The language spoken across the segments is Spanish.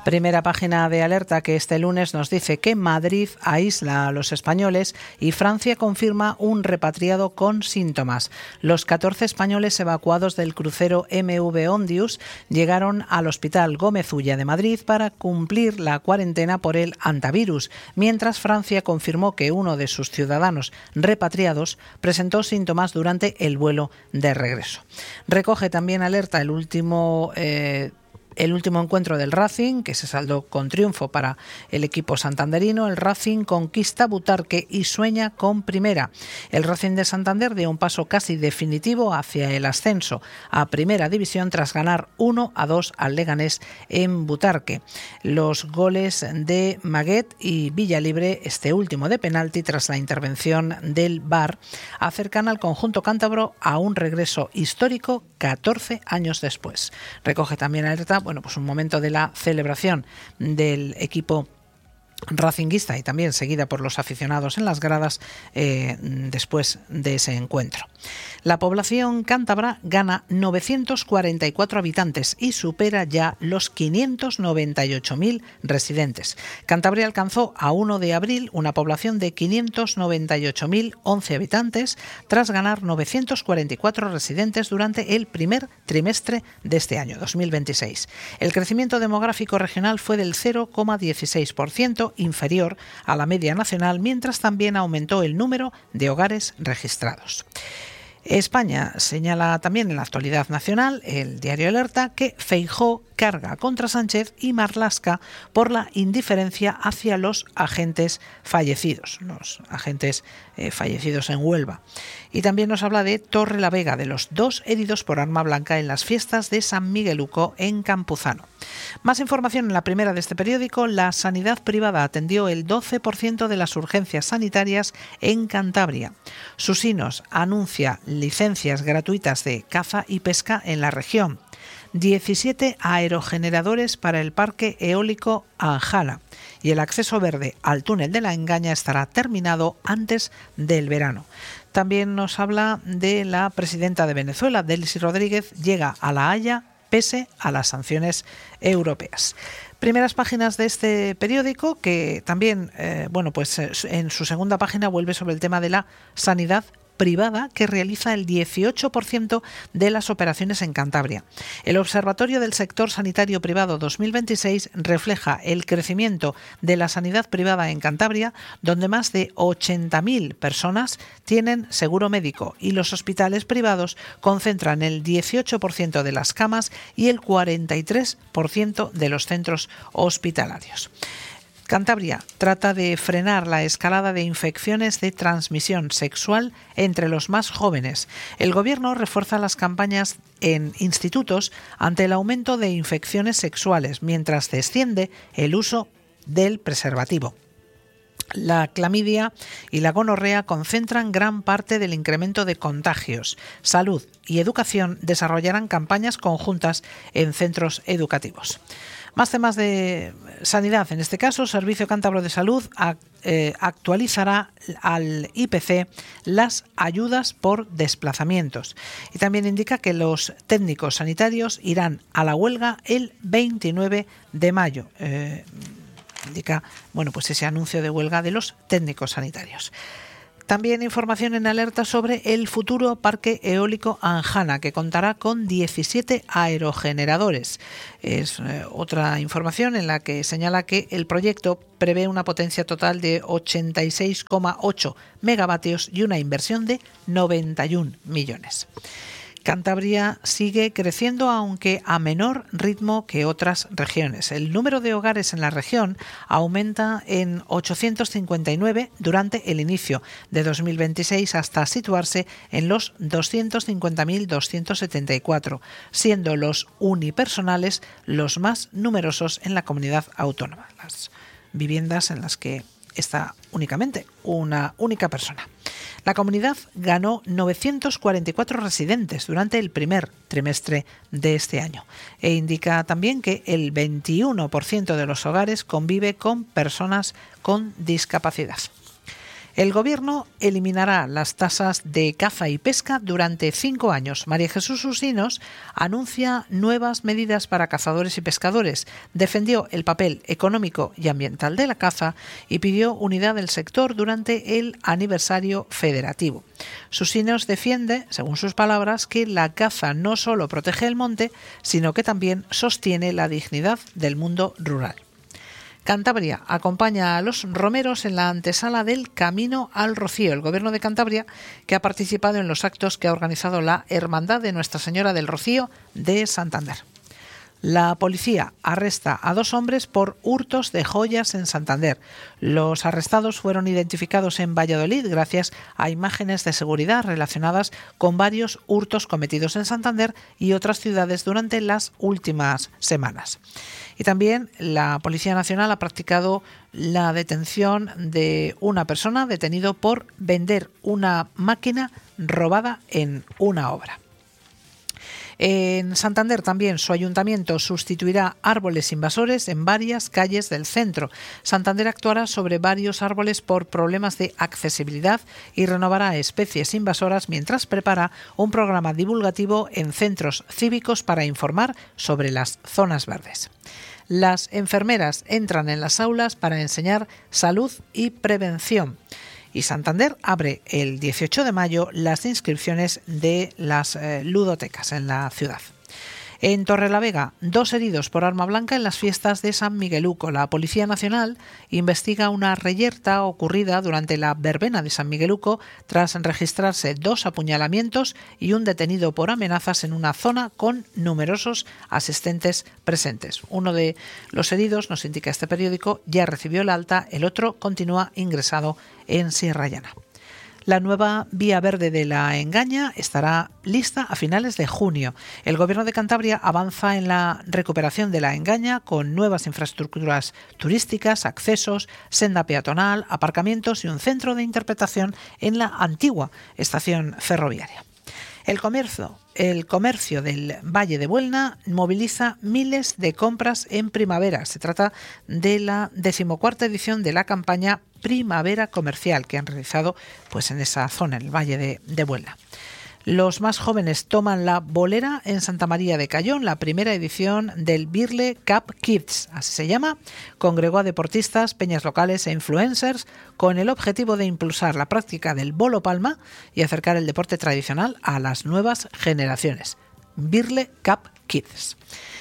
Primera página de Alerta, que este lunes nos dice que Madrid aísla a los españoles y Francia confirma un repatriado con síntomas. Los 14 españoles evacuados del crucero MV Ondius llegaron al Hospital Gómez Ulla de Madrid para cumplir la cuarentena por el hantavirus, mientras Francia confirmó que uno de sus ciudadanos repatriados presentó síntomas durante el vuelo de regreso. Recoge también Alerta el último encuentro del Racing, que se saldó con triunfo para el equipo santanderino. El Racing conquista Butarque y sueña con Primera. El Racing de Santander dio un paso casi definitivo hacia el ascenso a Primera División tras ganar 1-2 al Leganés en Butarque. Los goles de Maguet y Villalibre, este último de penalti tras la intervención del VAR, acercan al conjunto cántabro a un regreso histórico 14 años después. Recoge también Alerta un momento de la celebración del equipo racinguista y también seguida por los aficionados en las gradas después de ese encuentro. La población cántabra gana 944 habitantes y supera ya los 598.000 residentes. Cantabria alcanzó a 1 de abril una población de 598.011 habitantes tras ganar 944 residentes durante el primer trimestre de este año, 2026. El crecimiento demográfico regional fue del 0,16%, inferior a la media nacional, mientras también aumentó el número de hogares registrados. España señala también en la actualidad nacional, el diario Alerta, que Feijóo carga contra Sánchez y Marlaska por la indiferencia hacia los agentes fallecidos en Huelva. Y también nos habla de Torrelavega, de los 2 heridos por arma blanca en las fiestas de San Migueluco en Campuzano. Más información en la primera de este periódico. La sanidad privada atendió el 12% de las urgencias sanitarias en Cantabria. Susinos anuncia licencias gratuitas de caza y pesca en la región. 17 aerogeneradores para el parque eólico Anjala. Y el acceso verde al túnel de la Engaña estará terminado antes del verano. También nos habla de la presidenta de Venezuela, Delcy Rodríguez, llega a La Haya pese a las sanciones europeas. Primeras páginas de este periódico que también, en su segunda página vuelve sobre el tema de la sanidad privada, que realiza el 18% de las operaciones en Cantabria. El Observatorio del Sector Sanitario Privado 2026 refleja el crecimiento de la sanidad privada en Cantabria, donde más de 80.000 personas tienen seguro médico y los hospitales privados concentran el 18% de las camas y el 43% de los centros hospitalarios. Cantabria trata de frenar la escalada de infecciones de transmisión sexual entre los más jóvenes. El Gobierno refuerza las campañas en institutos ante el aumento de infecciones sexuales, mientras desciende el uso del preservativo. La clamidia y la gonorrea concentran gran parte del incremento de contagios. Salud y educación desarrollarán campañas conjuntas en centros educativos. Más temas de sanidad. En este caso, Servicio Cántabro de Salud actualizará al IPC las ayudas por desplazamientos. Y también indica que los técnicos sanitarios irán a la huelga el 29 de mayo. Indica, ese anuncio de huelga de los técnicos sanitarios. También información en Alerta sobre el futuro parque eólico Anjana, que contará con 17 aerogeneradores. Es otra información en la que señala que el proyecto prevé una potencia total de 86,8 megavatios y una inversión de 91 millones. Cantabria sigue creciendo, aunque a menor ritmo que otras regiones. El número de hogares en la región aumenta en 859 durante el inicio de 2026 hasta situarse en los 250.274, siendo los unipersonales los más numerosos en la comunidad autónoma. Las viviendas en las que está únicamente una única persona. La comunidad ganó 944 residentes durante el primer trimestre de este año e indica también que el 21% de los hogares convive con personas con discapacidad. El Gobierno eliminará las tasas de caza y pesca durante 5 años. María Jesús Usinos anuncia nuevas medidas para cazadores y pescadores, defendió el papel económico y ambiental de la caza y pidió unidad del sector durante el aniversario federativo. Usinos defiende, según sus palabras, que la caza no solo protege el monte, sino que también sostiene la dignidad del mundo rural. Cantabria acompaña a los romeros en la antesala del Camino al Rocío. El Gobierno de Cantabria, que ha participado en los actos que ha organizado la Hermandad de Nuestra Señora del Rocío de Santander. La policía arresta a 2 hombres por hurtos de joyas en Santander. Los arrestados fueron identificados en Valladolid gracias a imágenes de seguridad relacionadas con varios hurtos cometidos en Santander y otras ciudades durante las últimas semanas. Y también la Policía Nacional ha practicado la detención de una persona detenido por vender una máquina robada en una obra. En Santander también su ayuntamiento sustituirá árboles invasores en varias calles del centro. Santander actuará sobre varios árboles por problemas de accesibilidad y renovará especies invasoras mientras prepara un programa divulgativo en centros cívicos para informar sobre las zonas verdes. Las enfermeras entran en las aulas para enseñar salud y prevención. Y Santander abre el 18 de mayo las inscripciones de las ludotecas en la ciudad. En Torrelavega, 2 heridos por arma blanca en las fiestas de San Migueluco. La Policía Nacional investiga una reyerta ocurrida durante la verbena de San Migueluco tras registrarse 2 apuñalamientos y un detenido por amenazas en una zona con numerosos asistentes presentes. Uno de los heridos, nos indica este periódico, ya recibió el alta, el otro continúa ingresado en Sierra Llana. La nueva vía verde de la Engaña estará lista a finales de junio. El Gobierno de Cantabria avanza en la recuperación de la Engaña con nuevas infraestructuras turísticas, accesos, senda peatonal, aparcamientos y un centro de interpretación en la antigua estación ferroviaria. El comercio del Valle de Buelna moviliza miles de compras en primavera. Se trata de la 14ª edición de la campaña Primavera Comercial que han realizado en esa zona, en el Valle de Buelna. Los más jóvenes toman la bolera en Santa María de Cayón. La primera edición del Birle Cup Kids, así se llama, congregó a deportistas, peñas locales e influencers con el objetivo de impulsar la práctica del bolo palma y acercar el deporte tradicional a las nuevas generaciones. Birle Cup Kids.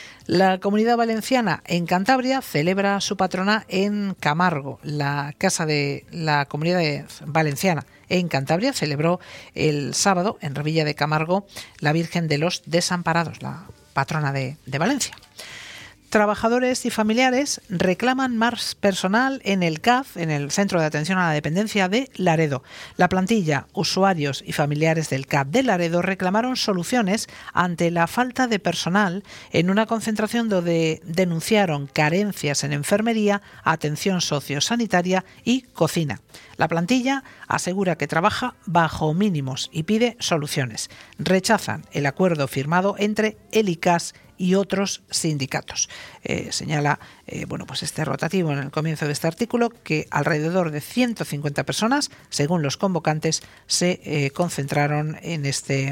La Comunidad Valenciana en Cantabria celebra su patrona en Camargo. La Casa de la Comunidad Valenciana en Cantabria celebró el sábado en Revilla de Camargo la Virgen de los Desamparados, la patrona de Valencia. Trabajadores y familiares reclaman más personal en el CAF, en el Centro de Atención a la Dependencia de Laredo. La plantilla, usuarios y familiares del CAF de Laredo reclamaron soluciones ante la falta de personal en una concentración donde denunciaron carencias en enfermería, atención sociosanitaria y cocina. La plantilla asegura que trabaja bajo mínimos y pide soluciones. Rechazan el acuerdo firmado entre el ICAS y otros sindicatos. Señala este rotativo en el comienzo de este artículo que alrededor de 150 personas, según los convocantes, se concentraron en este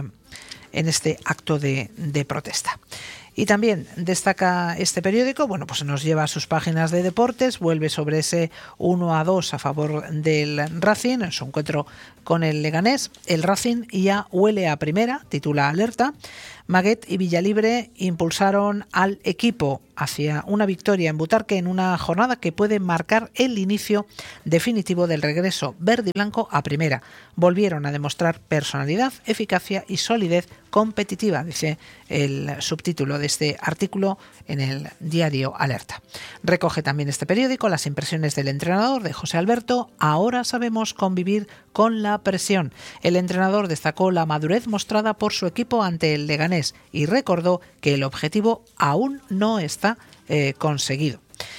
acto de protesta. Y también destaca este periódico, nos lleva a sus páginas de deportes, vuelve sobre ese 1-2 a favor del Racing en su encuentro con el Leganés. El Racing ya huele a primera, titula Alerta. Maguet y Villalibre impulsaron al equipo hacia una victoria en Butarque en una jornada que puede marcar el inicio definitivo del regreso verde y blanco a primera. Volvieron a demostrar personalidad, eficacia y solidez competitiva, dice el subtítulo de este artículo en el diario Alerta. Recoge también este periódico las impresiones del entrenador, de José Alberto. Ahora sabemos convivir con la presión. El entrenador destacó la madurez mostrada por su equipo ante el Leganés y recordó que el objetivo aún no está conseguido.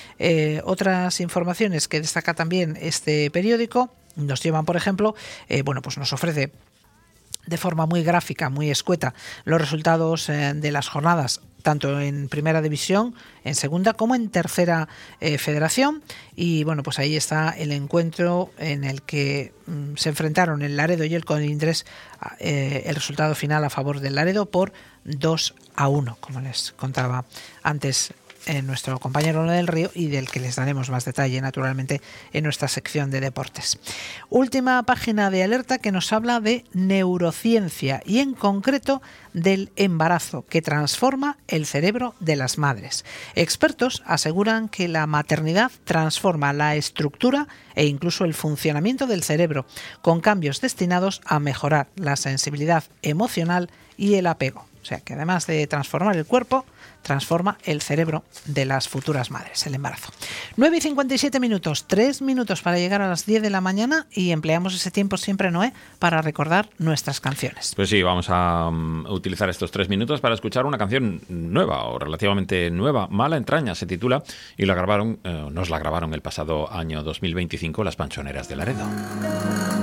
Otras informaciones que destaca también este periódico nos llevan, por ejemplo, nos ofrece de forma muy gráfica, muy escueta, los resultados de las jornadas, tanto en Primera División, en Segunda, como en Tercera Federación. Y bueno, pues ahí está el encuentro en el que se enfrentaron el Laredo y el Colindres, el resultado final a favor del Laredo por 2-1, como les contaba antes nuestro compañero del Río, y del que les daremos más detalle naturalmente en nuestra sección de deportes. Última página de Alerta, que nos habla de neurociencia y en concreto del embarazo, que transforma el cerebro de las madres. Expertos aseguran que la maternidad transforma la estructura e incluso el funcionamiento del cerebro, con cambios destinados a mejorar la sensibilidad emocional y el apego. O sea, que además de transformar el cuerpo, transforma el cerebro de las futuras madres, el embarazo. 9:57 minutos, 3 minutos para llegar a las 10 de la mañana, y empleamos ese tiempo siempre, Noé, para recordar nuestras canciones. Pues sí, vamos a utilizar estos 3 minutos para escuchar una canción nueva o relativamente nueva. Mala entraña se titula, y nos la grabaron el pasado año 2025 las Panchoneras de Laredo.